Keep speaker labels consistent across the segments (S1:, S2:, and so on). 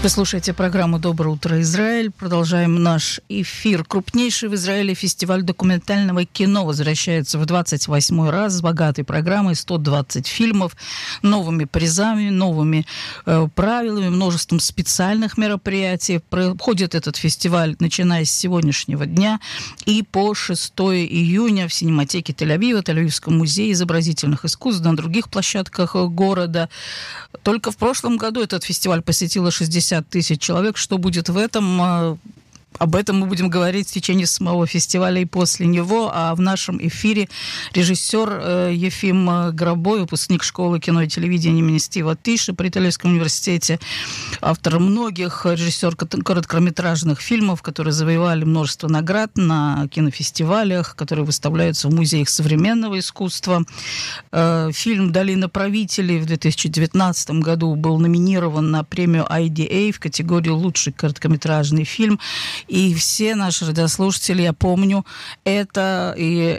S1: Вы слушаете программу «Доброе утро, Израиль». Продолжаем наш эфир. Крупнейший в Израиле фестиваль документального кино возвращается в 28-й раз с богатой программой, 120 фильмов, новыми призами, новыми правилами, множеством специальных мероприятий. Проходит этот фестиваль, начиная с сегодняшнего дня и по 6 июня в синематеке Тель-Авива, Тель-Авивском музее изобразительных искусств, на других площадках города. Только в прошлом году этот фестиваль посетило 60 тысяч человек. Что будет в этом? Об этом мы будем говорить в течение самого фестиваля и после него. А в нашем эфире режиссер Ефим Грабой, выпускник школы кино и телевидения имени Стива Тиша при Тель-Авивском университете, автор многих, режиссер короткометражных фильмов, которые завоевали множество наград на кинофестивалях, которые выставляются в музеях современного искусства. Фильм «Долина правителей» в 2019 году был номинирован на премию IDA в категории «Лучший короткометражный фильм». И все наши радиослушатели, я помню, это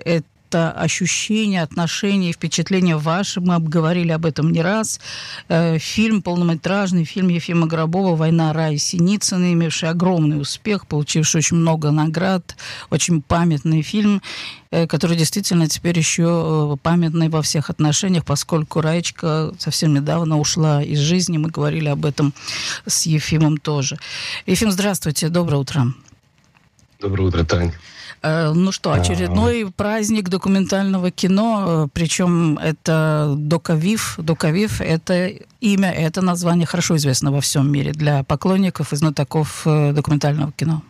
S1: ощущение, отношение, впечатление ваше. Мы обговорили об этом не раз. Фильм, полнометражный фильм Ефима Грабова «Война Раи Синицыной», имевший огромный успех, получивший очень много наград, очень памятный фильм, который действительно теперь еще памятный во всех отношениях, поскольку Раечка совсем недавно ушла из жизни. Мы говорили об этом с Ефимом тоже. Ефим, здравствуйте, доброе утро.
S2: Доброе утро, Тань.
S1: Ну что, очередной праздник документального кино, причем это Док-Авив. Док-Авив — это имя, это название хорошо известно во всем мире для поклонников и знатоков документального кино.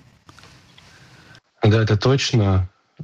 S2: Да, это точно.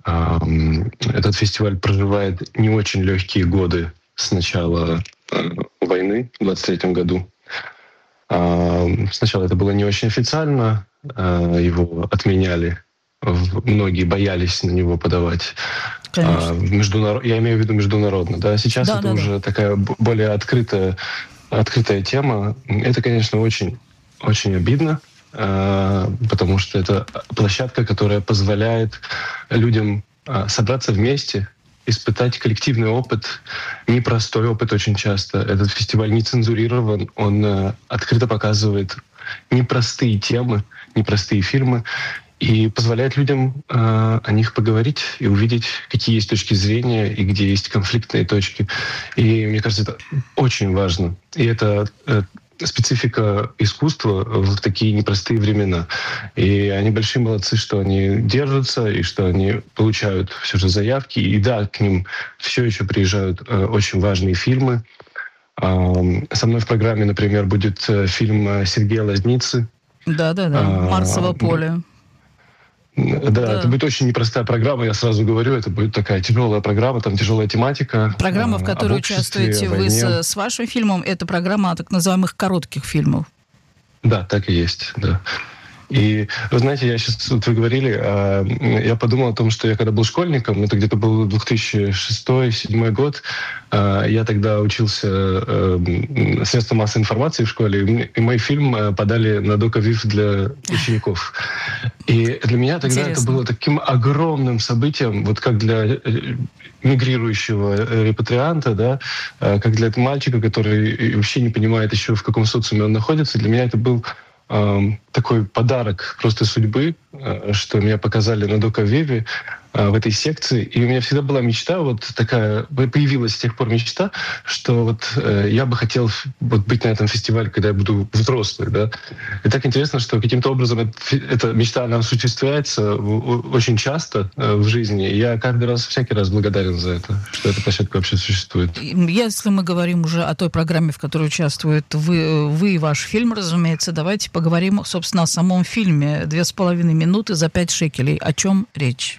S2: Этот фестиваль проживает не очень легкие годы с начала войны в 23-м году. Сначала это было не очень официально, его отменяли. Многие боялись на него подавать. Я имею в виду международно. Да? Сейчас это уже такая более открытая тема. Это, конечно, очень, очень обидно, потому что это площадка, которая позволяет людям собраться вместе, испытать коллективный опыт, непростой опыт очень часто. Этот фестиваль не цензурирован, он открыто показывает непростые темы, непростые фильмы, и позволяет людям о них поговорить и увидеть, какие есть точки зрения и где есть конфликтные точки. И мне кажется, это очень важно. И это специфика искусства в такие непростые времена. И они большие молодцы, что они держатся и что они получают все же заявки. И да, к ним все еще приезжают очень важные фильмы. Со мной в программе, например, будет фильм Сергея Лазницы.
S1: «Марсово поле».
S2: Да, это будет очень непростая программа, я сразу говорю, это будет такая тяжелая программа, там тяжелая тематика.
S1: Программа, в которой участвуете вы с вашим фильмом, это программа так называемых коротких фильмов.
S2: Да, так и есть, да. И, вы знаете, вы говорили, я подумал о том, что я когда был школьником, это где-то был 2006-2007 год, я тогда учился в средствах массовой информации в школе, и мой фильм подали на Док-Авив для учеников. И для меня тогда это было таким огромным событием, вот как для мигрирующего репатрианта, да, как для этого мальчика, который вообще не понимает еще, в каком социуме он находится. Для меня это был такой подарок просто судьбы, что меня показали на Док-Авиве в этой секции. И у меня всегда была мечта, вот такая, появилась с тех пор мечта, что вот я бы хотел вот быть на этом фестивале, когда я буду взрослый, да. И так интересно, что каким-то образом эта мечта, она осуществляется очень часто в жизни. И я всякий раз благодарен за это, что эта площадка вообще существует.
S1: Если мы говорим уже о той программе, в которой участвует вы и ваш фильм, разумеется, давайте поговорим, собственно, о самом фильме. 2,5 минуты за 5 шекелей. О чем речь?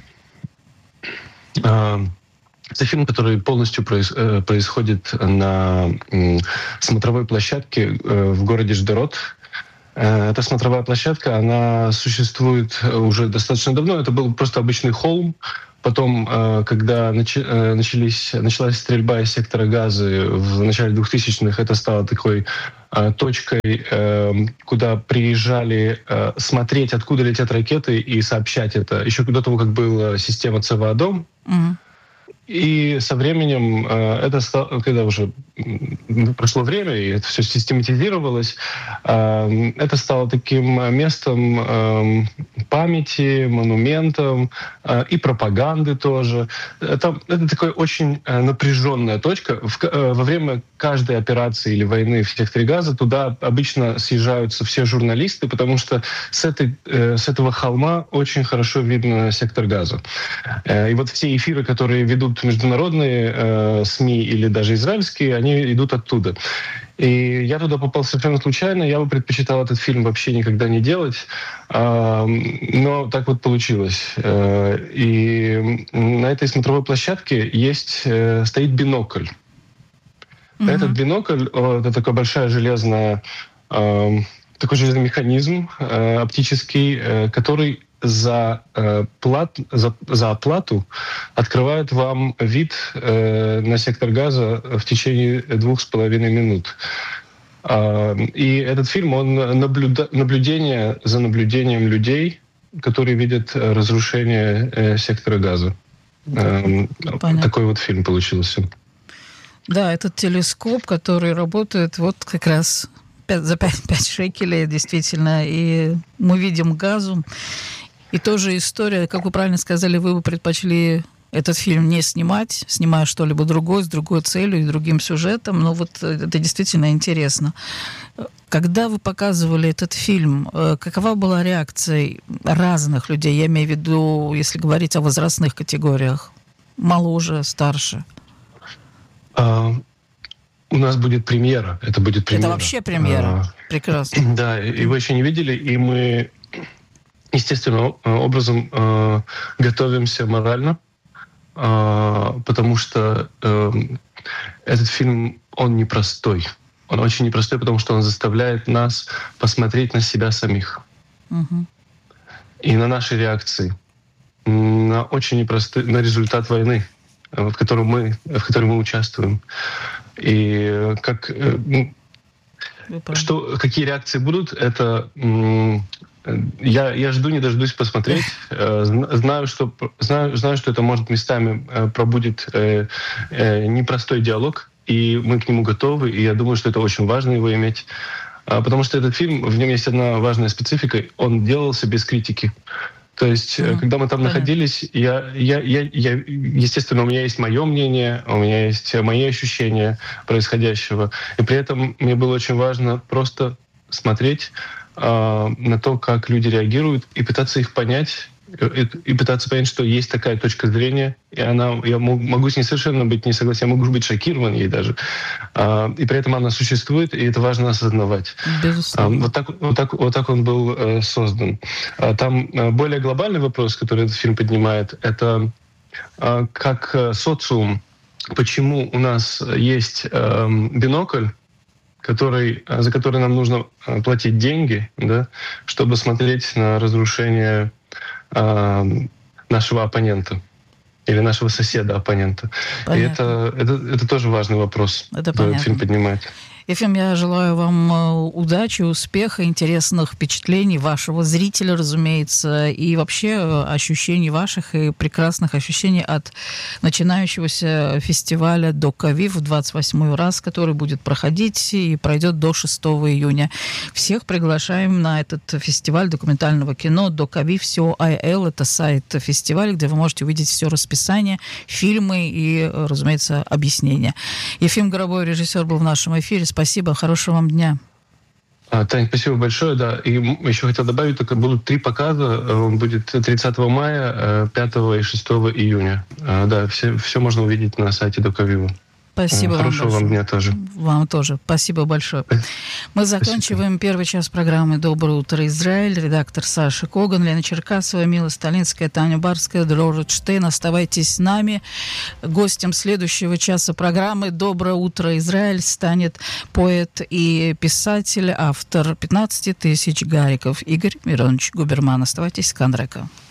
S2: Это фильм, который полностью происходит на смотровой площадке в городе Ждерот. Эта смотровая площадка, она существует уже достаточно давно. Это был просто обычный холм. Потом, когда началась стрельба из сектора Газы в начале 2000-х, это стало такой точкой, куда приезжали смотреть, откуда летят ракеты, и сообщать это. Еще до того, как была система ЦВА-Дом, И со временем это стало, когда уже прошло время, и это все систематизировалось, это стало таким местом памяти, монументом и пропаганды тоже. Это такая очень напряженная точка. Во время каждой операции или войны в секторе Газа туда обычно съезжаются все журналисты, потому что с этого холма очень хорошо видно сектор Газа. И вот все эфиры, которые ведут международные СМИ или даже израильские, они идут оттуда. И я туда попал совершенно случайно. Я бы предпочитал этот фильм вообще никогда не делать. Но так вот получилось. И на этой смотровой площадке стоит бинокль. Mm-hmm. Этот бинокль — это такая большая такой железный механизм оптический, который за оплату открывает вам вид на сектор Газа в течение 2,5 минут. И этот фильм, он наблюдение за наблюдением людей, которые видят разрушение сектора Газа. Понятно. Такой вот фильм получился.
S1: Да, этот телескоп, который работает вот как раз за 5 шекелей, действительно, и мы видим Газу. И тоже история, как вы правильно сказали, вы бы предпочли этот фильм не снимать, снимая что-либо другое, с другой целью и другим сюжетом, но вот это действительно интересно. Когда вы показывали этот фильм, какова была реакция разных людей? Я имею в виду, если говорить о возрастных категориях, моложе, старше.
S2: У нас будет премьера. Это будет премьера.
S1: Это вообще премьера. Прекрасно.
S2: Да, его еще не видели, и мы естественным образом готовимся морально, потому что этот фильм, он непростой. Он очень непростой, потому что он заставляет нас посмотреть на себя самих. Угу. И на наши реакции. На очень непростой, на результат войны, в которой мы участвуем. И какие реакции будут, это я жду, не дождусь посмотреть. Знаю, что это может местами пробудит непростой диалог, и мы к нему готовы, и я думаю, что это очень важно его иметь. Потому что этот фильм, в нем есть одна важная специфика, он делался без критики. То есть, когда мы там находились, естественно, у меня есть мое мнение, у меня есть мои ощущения происходящего. И при этом мне было очень важно просто смотреть на то, как люди реагируют, и пытаться их понять, и пытаться понять, что есть такая точка зрения, и я могу с ней совершенно быть не согласен, я могу быть шокирован ей даже, и при этом она существует, и это важно осознавать. Вот так он был создан. Там более глобальный вопрос, который этот фильм поднимает, это как социум, почему у нас есть бинокль, за который нам нужно платить деньги, да, чтобы смотреть на разрушение нашего оппонента или нашего соседа-оппонента. И это тоже важный вопрос, который фильм поднимает.
S1: Ефим, я желаю вам удачи, успеха, интересных впечатлений вашего зрителя, разумеется, и вообще ощущений ваших и прекрасных ощущений от начинающегося фестиваля «Док Авив» в 28-й раз, который будет проходить и пройдет до 6 июня. Всех приглашаем на этот фестиваль документального кино «Док Авив COIL». Это сайт фестиваля, где вы можете увидеть все расписание, фильмы и, разумеется, объяснения. Ефим Горобой, режиссер, был в нашем эфире. Спасибо, хорошего вам дня.
S2: Тань, спасибо большое, да. И еще хотел добавить, только будут 3 показа. Он будет 30 мая, 5 и 6 июня. Да, все можно увидеть на сайте Док Авива.
S1: Спасибо
S2: Хорошего вам дня тоже.
S1: Вам тоже. Спасибо большое. Мы заканчиваем первый час программы «Доброе утро, Израиль». Редактор Саша Коган, Лена Черкасова, Мила Сталинская, Таня Барская, Дрорет Штейн. Оставайтесь с нами. Гостем следующего часа программы «Доброе утро, Израиль» станет поэт и писатель, автор 15 тысяч гариков Игорь Миронович Губерман. Оставайтесь с Кандрека.